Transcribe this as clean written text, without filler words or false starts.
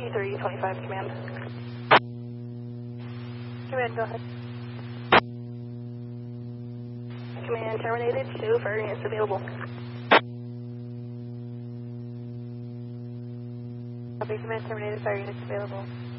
2325, command. Command, go ahead. Command terminated, show fire units available. Copy, command terminated, fire units available.